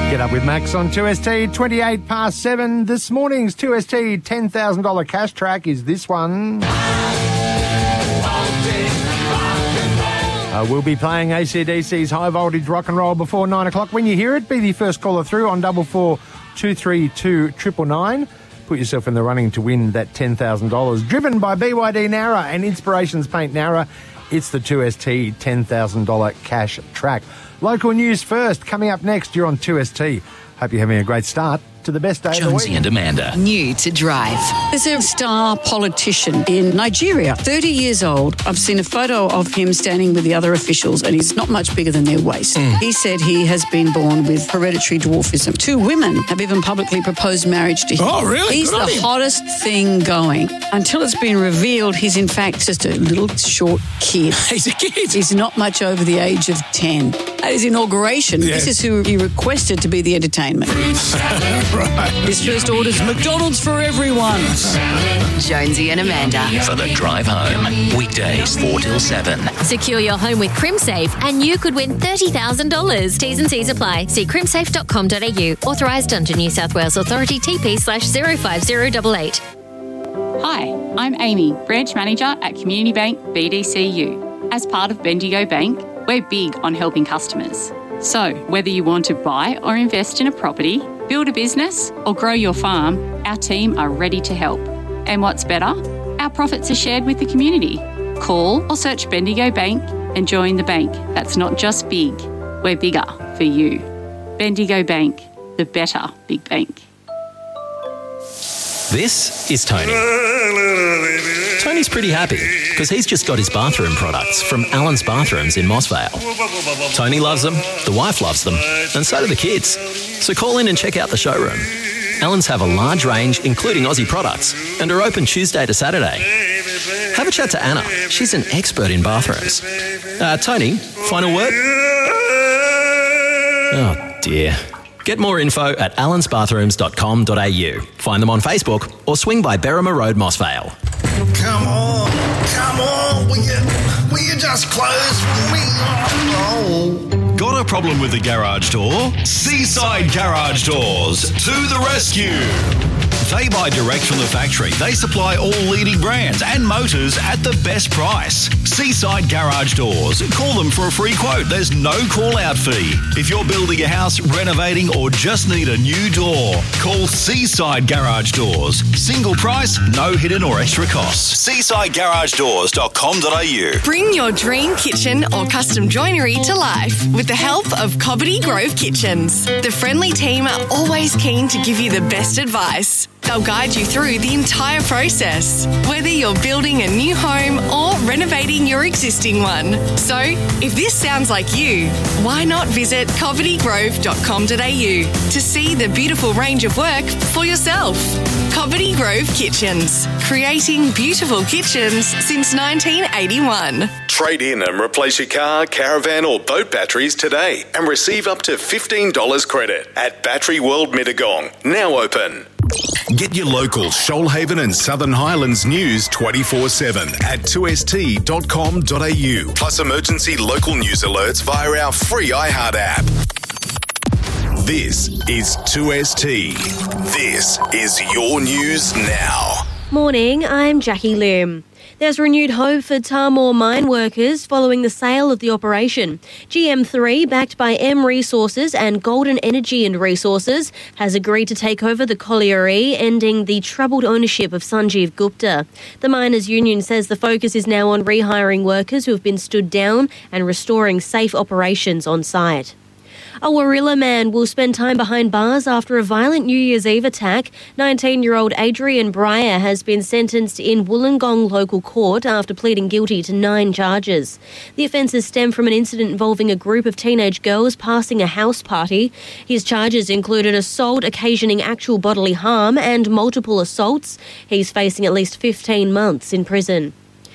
Get up with Max on 2ST, 28 past 7. This morning's 2ST $10,000 cash track is this one. We'll be playing AC/DC's High Voltage Rock and Roll before 9 o'clock. When you hear it, be the first caller through on 44 232 999. Put yourself in the running to win that $10,000. Driven by BYD Nara and Inspirations Paint Nara, it's the 2ST $10,000 cash track. Local news first. Coming up next, you're on 2ST. Hope you're having a great start to the best day of the week. Jonesy and Amanda. New to drive. There's a star politician in Nigeria, 30 years old. I've seen a photo of him standing with the other officials and he's not much bigger than their waist. He said he has been born with hereditary dwarfism. 2 women have even publicly proposed marriage to him. Oh, really? He's Good on the him. hottest thing going. Until it's been revealed he's in fact just a little short kid. He's a kid. He's not much over the age of 10. At his inauguration, Yeah. this is who he requested to be the entertainment. Right. His first order's McDonald's for everyone. Jonesy and Amanda. For the drive home. Weekdays 4 till 7. Secure your home with CrimSafe and you could win $30,000. T's and C's apply. See crimsafe.com.au. Authorised under New South Wales Authority TP/05088. Hi, I'm Amy, Branch Manager at Community Bank BDCU. As part of Bendigo Bank, we're big on helping customers. So, whether you want to buy or invest in a property, build a business or grow your farm, our team are ready to help. And what's better? Our profits are shared with the community. Call or search Bendigo Bank and join the bank that's not just big, we're bigger for you. Bendigo Bank, the better big bank. This is Tony. Tony's pretty happy because he's just got his bathroom products from Allen's Bathrooms in Mossvale. Tony loves them, the wife loves them, and so do the kids. So call in and check out the showroom. Allen's have a large range, including Aussie products, and are open Tuesday to Saturday. Have a chat to Anna. She's an expert in bathrooms. Tony, final word? Oh, dear. Get more info at allensbathrooms.com.au. Find them on Facebook or swing by Berrima Road, Mossvale. Come on, will you just close for me? Oh. Got a problem with the garage door? Seaside Garage Doors to the rescue. They buy direct from the factory. They supply all leading brands and motors at the best price. Seaside Garage Doors. Call them for a free quote. There's no call-out fee. If you're building a house, renovating, or just need a new door, call Seaside Garage Doors. Single price, no hidden or extra costs. SeasideGarageDoors.com.au. Bring your dream kitchen or custom joinery to life with the help of Cobbitty Grove Kitchens. The friendly team are always keen to give you the best advice. They'll guide you through the entire process, whether you're building a new home or renovating your existing one. So, if this sounds like you, why not visit cobbittygrove.com.au to see the beautiful range of work for yourself. Cobbitty Grove Kitchens, creating beautiful kitchens since 1981. Trade in and replace your car, caravan or boat batteries today and receive up to $15 credit at Battery World Mittagong, now open. Get your local Shoalhaven and Southern Highlands news 24/7 at 2st.com.au. Plus emergency local news alerts via our free iHeart app. This is 2ST. This is your news now. Morning, I'm Jackie Lim. There's renewed hope for Tahmoor mine workers following the sale of the operation. GM3, backed by M Resources and Golden Energy and Resources, has agreed to take over the colliery, ending the troubled ownership of Sanjeev Gupta. The miners' union says the focus is now on rehiring workers who have been stood down and restoring safe operations on site. A Warilla man will spend time behind bars after a violent New Year's Eve attack. 19-year-old Adrian Breyer has been sentenced in Wollongong local court after pleading guilty to 9 charges. The offences stem from an incident involving a group of teenage girls passing a house party. His charges included assault occasioning actual bodily harm and multiple assaults. He's facing at least 15 months in prison.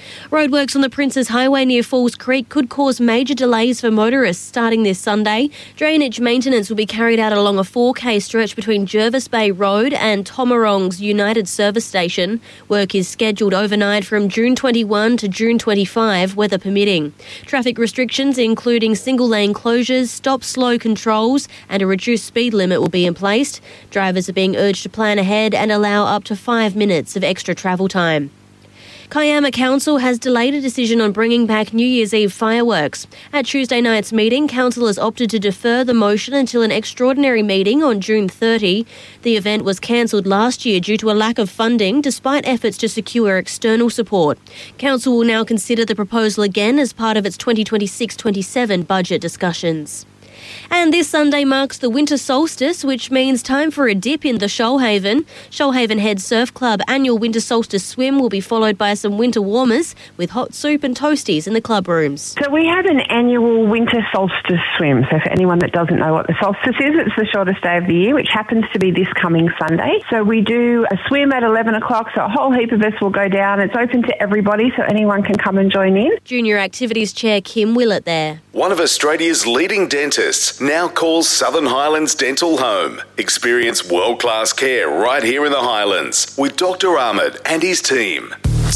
Roadworks on the Princes Highway near Falls Creek could cause major delays for motorists starting this Sunday. Drainage maintenance will be carried out along a 4K stretch between Jervis Bay Road and Tomarong's United Service Station. Work is scheduled overnight from June 21 to June 25, weather permitting. Traffic restrictions, including single-lane closures, stop-slow controls and a reduced speed limit will be in place. Drivers are being urged to plan ahead and allow up to 5 minutes of extra travel time. Kiama Council has delayed a decision on bringing back New Year's Eve fireworks. At Tuesday night's meeting, Council has opted to defer the motion until an extraordinary meeting on June 30. The event was cancelled last year due to a lack of funding, despite efforts to secure external support. Council will now consider the proposal again as part of its 2026-27 budget discussions. And this Sunday marks the winter solstice, which means time for a dip in the Shoalhaven. Shoalhaven Head Surf Club annual winter solstice swim will be followed by some winter warmers with hot soup and toasties in the club rooms. So we have an annual winter solstice swim. So for anyone that doesn't know what the solstice is, it's the shortest day of the year, which happens to be this coming Sunday. So we do a swim at 11 o'clock, so a whole heap of us will go down. It's open to everybody, so anyone can come and join in. Junior Activities Chair Kim Willett there. One of Australia's leading dentists now calls Southern Highlands Dental home. Experience world-class care right here in the Highlands with Dr. Ahmed and his team.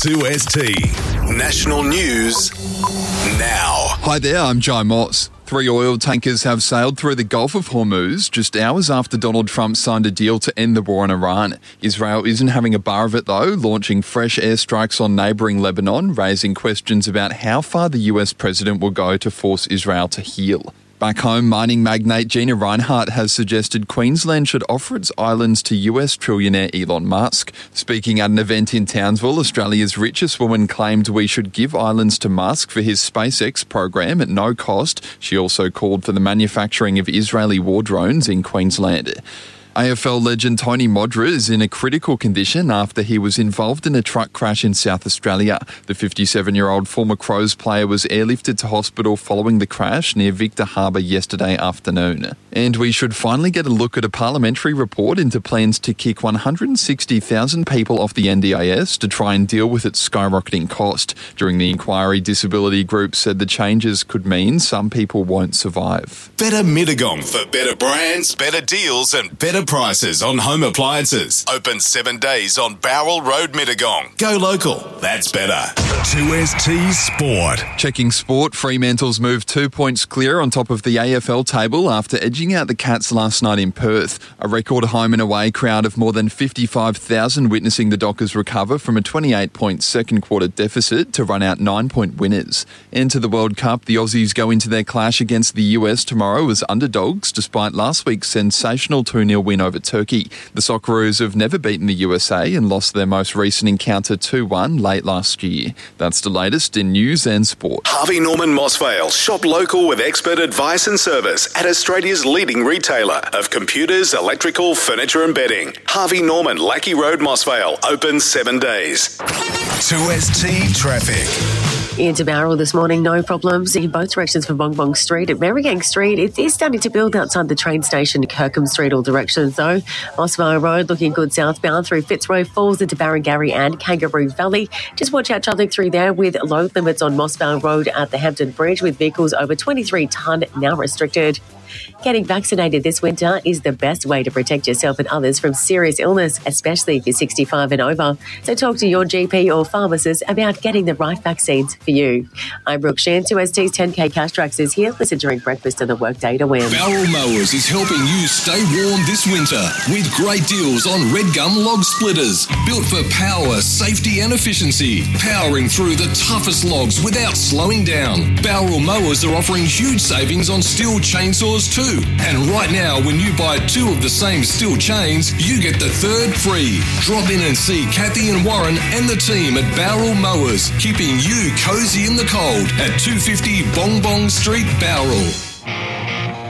2ST National News now. Hi there, I'm Joe Moss. 3 oil tankers have sailed through the Gulf of Hormuz just hours after Donald Trump signed a deal to end the war in Iran. Israel isn't having a bar of it though, launching fresh airstrikes on neighbouring Lebanon, raising questions about how far the US president will go to force Israel to heal. Back home, mining magnate Gina Rinehart has suggested Queensland should offer its islands to US trillionaire Elon Musk. Speaking at an event in Townsville, Australia's richest woman claimed we should give islands to Musk for his SpaceX program at no cost. She also called for the manufacturing of Israeli war drones in Queensland. AFL legend Tony Modra is in a critical condition after he was involved in a truck crash in South Australia. The 57-year-old former Crows player was airlifted to hospital following the crash near Victor Harbour yesterday afternoon. And we should finally get a look at a parliamentary report into plans to kick 160,000 people off the NDIS to try and deal with its skyrocketing cost. During the inquiry, disability groups said the changes could mean some people won't survive. Better Mittagong for better brands, better deals and better prices on home appliances. Open 7 days on Bowral Road, Mittagong. Go local. That's better. 2ST Sport. Checking sport, Fremantle's moved 2 points clear on top of the AFL table after edging out the Cats last night in Perth. A record home and away crowd of more than 55,000 witnessing the Dockers recover from a 28-point second quarter deficit to run out 9-point winners. Into the World Cup, the Aussies go into their clash against the US tomorrow as underdogs despite last week's sensational 2-0 win over Turkey. The Socceroos have never beaten the USA and lost their most recent encounter 2-1 late last year. That's the latest in news and sport. Harvey Norman Mossvale. Shop local with expert advice and service at Australia's leading retailer of computers, electrical, furniture and bedding. Harvey Norman, Lackey Road, Mossvale. Open 7 days. 2ST Traffic. Into Bowral this morning, no problems in both directions from Bong Bong Street. At Merrigang Street, it is starting to build outside the train station, Kirkham Street, all directions though. Mossvale Road looking good southbound through Fitzroy Falls into Barrengarry and Kangaroo Valley. Just watch out traffic through there with load limits on Mossvale Road at the Hampton Bridge with vehicles over 23 tonne now restricted. Getting vaccinated this winter is the best way to protect yourself and others from serious illness, especially if you're 65 and over. So talk to your GP or pharmacist about getting the right vaccines for you. I'm Brooke Shan, 2ST's 10K Cash Tracks is here. Listen during breakfast and the workday to win. Bowral Mowers is helping you stay warm this winter with great deals on Red Gum log splitters. Built for power, safety and efficiency. Powering through the toughest logs without slowing down. Bowral Mowers are offering huge savings on steel chainsaws too. And right now, when you buy 2 of the same steel chains, you get the third free. Drop in and see Kathy and Warren and the team at Bowral Mowers, keeping you cosy in the cold at 250 Bong Bong Street, Bowral.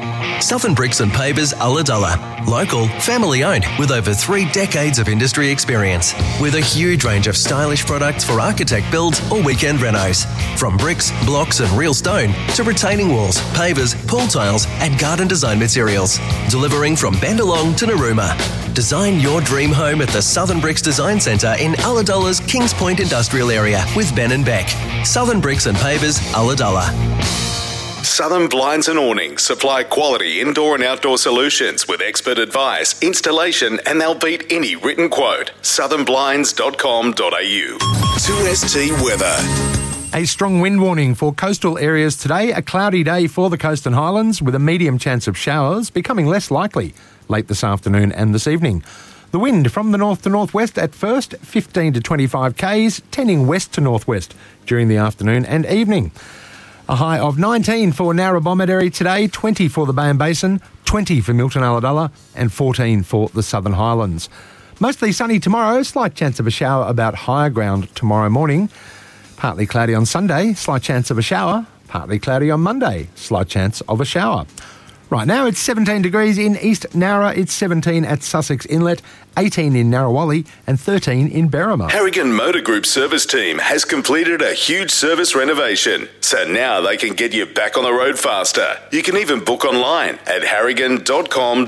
Southern Bricks and Pavers Ulladulla. Local, family owned, with over 3 decades of industry experience. With a huge range of stylish products for architect builds or weekend renos. From bricks, blocks and real stone to retaining walls, pavers, pool tiles and garden design materials. Delivering from Bendalong to Narooma. Design your dream home at the Southern Bricks Design Centre in Ulladulla's Kings Point Industrial Area with Ben and Beck. Southern Bricks and Pavers Ulladulla. Southern Blinds and Awnings supply quality indoor and outdoor solutions with expert advice, installation, and they'll beat any written quote. southernblinds.com.au. 2ST weather. A strong wind warning for coastal areas today. A cloudy day for the coast and highlands with a medium chance of showers becoming less likely late this afternoon and this evening. The wind from the north to northwest at first, 15 to 25 k's, tending west to northwest during the afternoon and evening. A high of 19 for Narrabomanderi today, 20 for the Bay and Basin, 20 for Milton Ulladulla and 14 for the Southern Highlands. Mostly sunny tomorrow, slight chance of a shower about higher ground tomorrow morning. Partly cloudy on Sunday, slight chance of a shower. Partly cloudy on Monday, slight chance of a shower. Right now it's 17 degrees in East Nowra, it's 17 at Sussex Inlet, 18 in Narrawalli and 13 in Berrima. Harrigan Motor Group service team has completed a huge service renovation, so now they can get you back on the road faster. You can even book online at harrigan.com.au.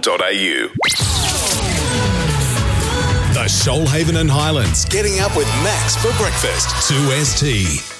The Shoalhaven and Highlands, getting up with Max for breakfast. 2ST.